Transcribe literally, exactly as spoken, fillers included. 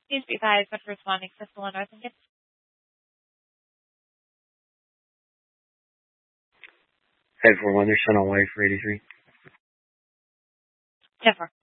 Please be advised that responding Crystal and Northington. Head for one, they're son on wife for eighty-three. ten four.